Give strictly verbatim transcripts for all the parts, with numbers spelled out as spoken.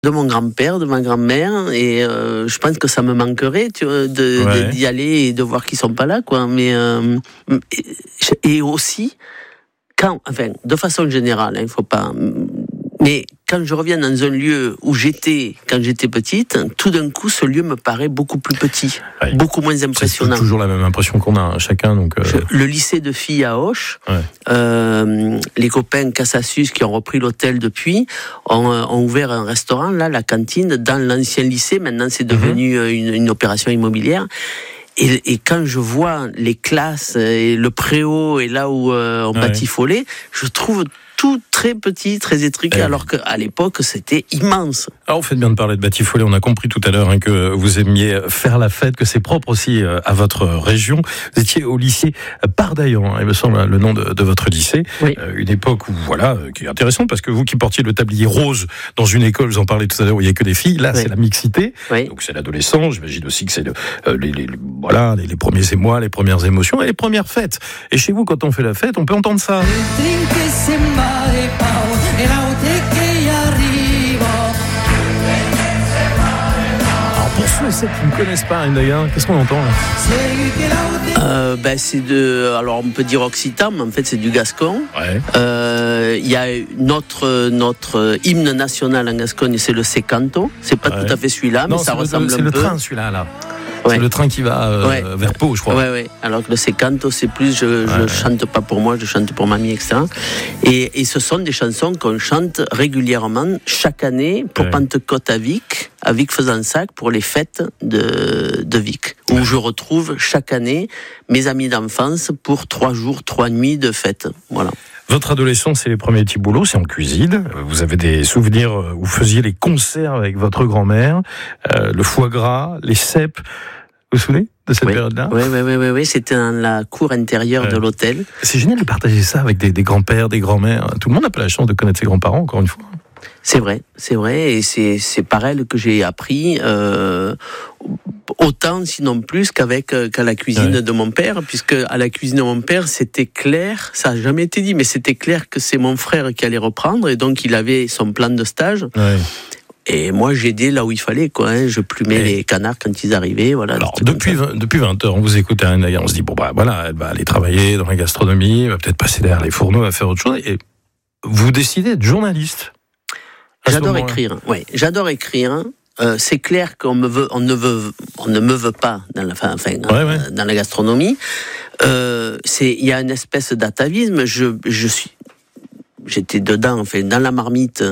de mon grand-père, de ma grand-mère, et euh, je pense que ça me manquerait tu vois, de, ouais. de, d'y aller et de voir qu'ils sont pas là, quoi. Mais euh, et, et aussi, quand, enfin, de façon générale, il hein, faut pas. Mais quand je reviens dans un lieu où j'étais quand j'étais petite, tout d'un coup, ce lieu me paraît beaucoup plus petit, ouais. beaucoup moins impressionnant. C'est toujours la même impression qu'on a chacun. Donc euh... je, le lycée de filles à Auch, ouais. euh, les copains Casassus qui ont repris l'hôtel depuis, ont, ont ouvert un restaurant, là, la cantine, dans l'ancien lycée. Maintenant, c'est devenu mm-hmm. une, une opération immobilière. Et, et quand je vois les classes et le préau et là où euh, on ouais. batifolait, je trouve tout très petit, très étriqué, eh alors qu'à l'époque, c'était immense. Alors, vous faites bien de parler de Batifollet. On a compris tout à l'heure hein, que vous aimiez faire la fête, que c'est propre aussi euh, à votre région. Vous étiez au lycée Pardaillan, hein, il me semble, le nom de, de votre lycée. Oui. Euh, une époque où, voilà, euh, qui est intéressante, parce que vous qui portiez le tablier rose dans une école, vous en parlez tout à l'heure, où il n'y a que des filles, là, oui. c'est la mixité. Oui. Donc, c'est l'adolescence. J'imagine aussi que c'est le, euh, les, les, voilà, les, les premiers émois, les premières émotions et les premières fêtes. Et chez vous, quand on fait la fête, on peut entendre ça. Alors pour ceux et celles qui ne connaissent pas Indaga, qu'est-ce qu'on entend là euh, ben c'est de, alors on peut dire occitan, mais en fait c'est du gascon. Il ouais. euh, y a notre notre hymne national en Gascogne, c'est le Secanto. C'est pas ouais. tout à fait celui-là, non, mais ça ressemble le, un c'est peu. C'est le train celui-là là. C'est ouais. le train qui va euh, ouais. vers Pau, je crois. Oui, oui. Alors que le Secanto, c'est plus, je ne ouais. chante pas pour moi, je chante pour mamie, et cetera. Et, et ce sont des chansons qu'on chante régulièrement chaque année pour ouais. Pentecôte à Vic, à Vic-Fezensac, pour les fêtes de, de Vic, où ouais. je retrouve chaque année mes amis d'enfance pour trois jours, trois nuits de fête. Voilà. Votre adolescence, c'est les premiers petits boulots, c'est en cuisine. Vous avez des souvenirs où vous faisiez les conserves avec votre grand-mère, euh, le foie gras, les cèpes. Vous vous souvenez de cette oui. période-là ? Oui, oui, oui, oui, oui, c'était dans la cour intérieure ouais. de l'hôtel. C'est génial de partager ça avec des, des grands-pères, des grands-mères. Tout le monde n'a pas la chance de connaître ses grands-parents, encore une fois. C'est vrai, c'est vrai, et c'est, c'est par elle que j'ai appris euh, autant, sinon plus, qu'avec qu'à la cuisine ouais. de mon père, puisque à la cuisine de mon père, c'était clair, ça n'a jamais été dit, mais c'était clair que c'est mon frère qui allait reprendre, et donc il avait son plan de stage. Ouais. Et moi, j'aidais là où il fallait, quoi. Hein. Je plumais et les canards quand ils arrivaient, voilà. Alors, depuis vingt, depuis vingt heures, on vous écoute à Indaga, on se dit, bon, bah, voilà, elle va aller travailler dans la gastronomie, elle va peut-être passer derrière les fourneaux, à faire autre chose, et vous décidez d'être journaliste. J'adore écrire, oui, j'adore écrire. Euh, c'est clair qu'on me veut, on ne veut, on ne me veut pas dans la, enfin, ouais, euh, ouais. dans la gastronomie. Euh, c'est, il y a une espèce d'atavisme. Je, je suis, j'étais dedans, enfin, dans la marmite.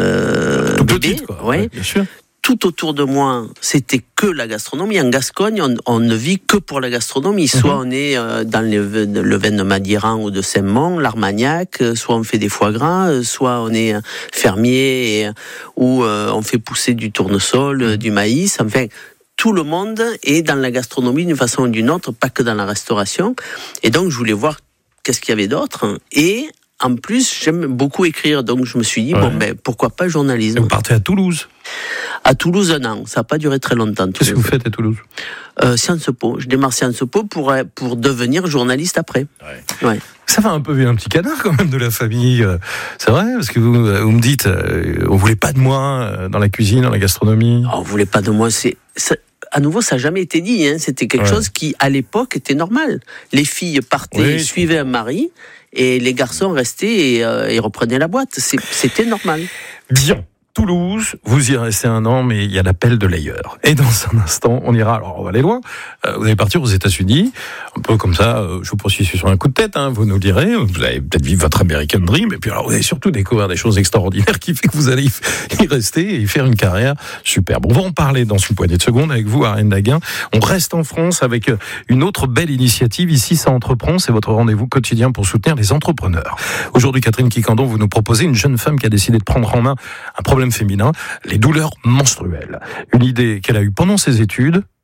Euh, Tout bébé, petite, quoi. Ouais. Ouais, bien sûr. Tout autour de moi, c'était que la gastronomie. En Gascogne, on, on ne vit que pour la gastronomie. Soit mm-hmm. on est euh, dans les, le vin de Madiran ou de Saint-Mont, l'Armagnac, soit on fait des foie gras, soit on est fermier et, ou euh, on fait pousser du tournesol, mm-hmm. du maïs. Enfin, tout le monde est dans la gastronomie d'une façon ou d'une autre, pas que dans la restauration. Et donc, je voulais voir qu'est-ce qu'il y avait d'autre. Et en plus, j'aime beaucoup écrire, donc je me suis dit, ouais. bon, ben, pourquoi pas journalisme. Et vous partez à Toulouse ? À Toulouse, un an. Ça n'a pas duré très longtemps. Qu'est-ce que vous faites à Toulouse ? euh, Sciences Po. Je démarre Sciences Po pour, pour devenir journaliste après. Ouais. Ouais. Ça fait un peu un petit canard quand même de la famille. C'est vrai, parce que vous, vous me dites, euh, on ne voulait pas de moi dans la cuisine, dans la gastronomie. On ne voulait pas de moi, c'est... Ça... À nouveau, ça n'a jamais été dit. Hein. C'était quelque ouais. chose qui, à l'époque, était normal. Les filles partaient, oui, suivaient un mari, et les garçons restaient et, euh, et reprenaient la boîte. C'est, c'était normal. Bien. Toulouse, vous y restez un an, mais il y a l'appel de l'ailleurs. Et dans un instant, on ira, alors on va aller loin, euh, vous allez partir aux États-Unis, un peu comme ça, euh, je vous poursuis sur un coup de tête, hein, vous nous direz, vous allez peut-être vivre votre American Dream, et puis alors vous allez surtout découvrir des choses extraordinaires qui fait que vous allez y rester et y faire une carrière superbe. On va en parler dans une poignée de secondes avec vous, Arène Daguin. On reste en France avec une autre belle initiative, ici ça entreprend, c'est votre rendez-vous quotidien pour soutenir les entrepreneurs. Aujourd'hui, Catherine Quicandon, vous nous proposez une jeune femme qui a décidé de prendre en main un problème féminin, les douleurs menstruelles. Une idée qu'elle a eue pendant ses études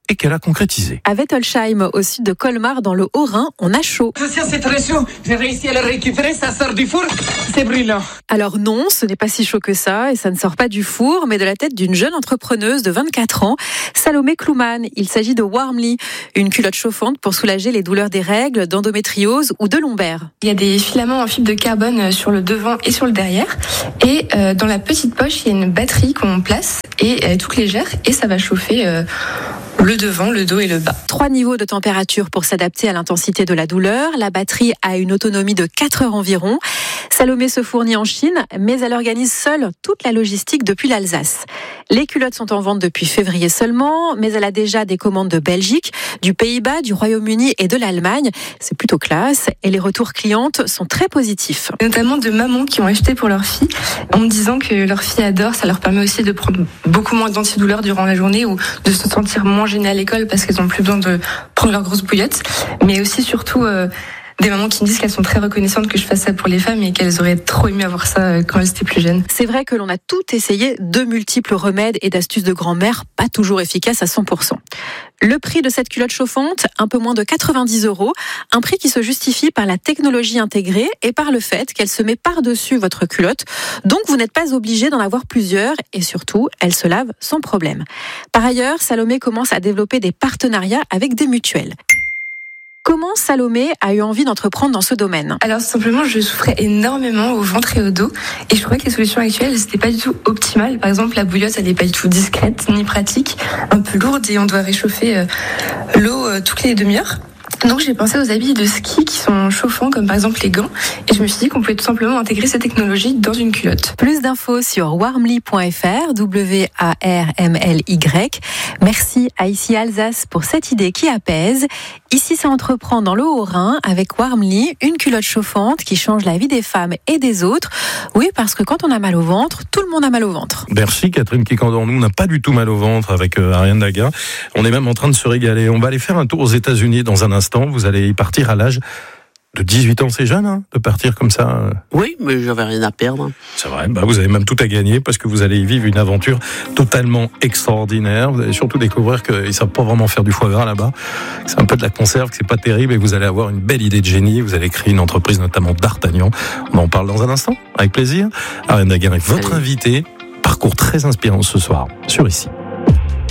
et qu'elle a concrétisé. À Wettolsheim, au sud de Colmar, dans le Haut-Rhin, on a chaud. C'est très chaud. J'ai réussi à le récupérer, ça sort du four. C'est brûlant. Alors non, ce n'est pas si chaud que ça et ça ne sort pas du four, mais de la tête d'une jeune entrepreneuse de vingt-quatre ans, Salomé Klouman. Il s'agit de Warmly, une culotte chauffante pour soulager les douleurs des règles, d'endométriose ou de lombaire. Il y a des filaments en fibre de carbone sur le devant et sur le derrière. Et euh, dans la petite poche, il y a une batterie qu'on place et elle est toute légère et ça va chauffer euh, le devant, le dos et le bas. Trois niveaux de température pour s'adapter à l'intensité de la douleur. La batterie a une autonomie de quatre heures environ. Salomé se fournit en Chine, mais elle organise seule toute la logistique depuis l'Alsace. Les culottes sont en vente depuis février seulement, mais elle a déjà des commandes de Belgique, du Pays-Bas, du Royaume-Uni et de l'Allemagne. C'est plutôt classe et les retours clientes sont très positifs. Notamment de mamans qui ont acheté pour leur fille en me disant que leur fille adore. Ça leur permet aussi de prendre beaucoup moins d'antidouleurs durant la journée ou de se sentir moins gênées à l'école parce qu'elles n'ont plus besoin de prendre leur grosse bouillotte. Mais aussi surtout... Euh, Des mamans qui me disent qu'elles sont très reconnaissantes que je fasse ça pour les femmes et qu'elles auraient trop aimé avoir ça quand elles étaient plus jeunes. C'est vrai que l'on a tout essayé, de multiples remèdes et d'astuces de grand-mère, pas toujours efficaces à cent pour cent. Le prix de cette culotte chauffante, un peu moins de quatre-vingt-dix euros, un prix qui se justifie par la technologie intégrée et par le fait qu'elle se met par-dessus votre culotte. Donc vous n'êtes pas obligé d'en avoir plusieurs et surtout, elle se lave sans problème. Par ailleurs, Salomé commence à développer des partenariats avec des mutuelles. Comment Salomé a eu envie d'entreprendre dans ce domaine ? Alors simplement, je souffrais énormément au ventre et au dos et je trouvais que les solutions actuelles n'étaient pas du tout optimales. Par exemple, la bouillotte, elle n'est pas du tout discrète ni pratique, un peu lourde et on doit réchauffer euh, l'eau euh, toutes les demi-heures. Donc j'ai pensé aux habits de ski qui sont chauffants, comme par exemple les gants, et je me suis dit qu'on pouvait tout simplement intégrer ces technologies dans une culotte. Plus d'infos sur warmly point f r, W A R M L Y. Merci à Ici Alsace pour cette idée qui apaise. Ici, ça entreprend dans le Haut-Rhin avec Warmly, une culotte chauffante qui change la vie des femmes et des autres. Oui, parce que quand on a mal au ventre, tout le monde a mal au ventre. Merci Catherine Kikandon. Nous, on n'a pas du tout mal au ventre avec euh, Ariane Daga. On est même en train de se régaler. On va aller faire un tour aux États-Unis dans un instant. Vous allez y partir à l'âge de dix-huit ans, c'est jeune, hein, de partir comme ça. Oui, mais j'avais rien à perdre. C'est vrai, bah vous avez même tout à gagner parce que vous allez y vivre une aventure totalement extraordinaire. Vous allez surtout découvrir qu'ils ne savent pas vraiment faire du foie gras là-bas. C'est un peu de la conserve, que c'est pas terrible et vous allez avoir une belle idée de génie. Vous allez créer une entreprise notamment d'Artagnan. On en parle dans un instant, avec plaisir. Ariane Daguerre est votre invitée. Parcours très inspirant ce soir sur Ici.